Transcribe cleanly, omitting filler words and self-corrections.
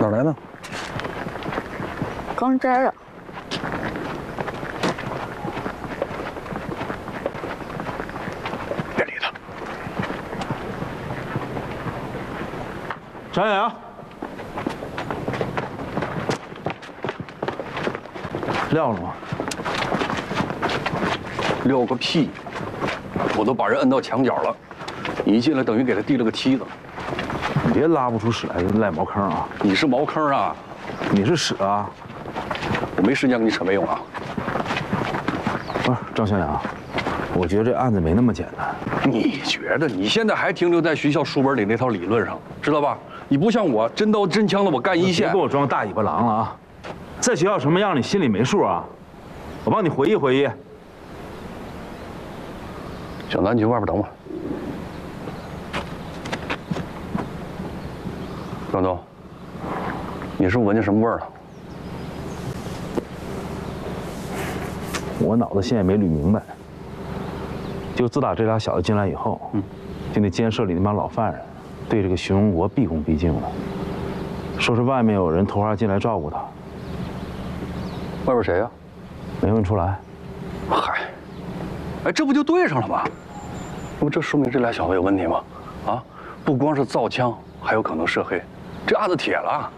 哪儿来的？ 刚摘的。 别理他。 张阳，撂了吗？ 撂个屁！我都把人摁到墙角了，你一进来等于给他递了个梯子。 你别拉不出屎来就赖茅坑啊！ 你是茅坑啊！ 你是屎啊！ 我没时间跟你扯没用啊！ 不是张向阳，我觉得这案子没那么简单。 你觉得你现在还停留在学校书本里那套理论上，知道吧？你不像我，真刀真枪的我干一线。 别给我装大尾巴狼了啊！在学校什么样你心里没数啊？我帮你回忆回忆。 小南，你去外边等我。张东，你是不是闻见什么味儿了？ 我脑子现在没捋明白。就自打这俩小子进来以后，就那监舍里那帮老犯人，对这个徐荣国毕恭毕敬了，说是外面有人偷花进来照顾他。 外边谁呀？ 没问出来。 嗨，哎，这不就对上了吗？那么这说明这俩小子有问题吗？啊，不光是造枪，还有可能涉黑，这案子铁了。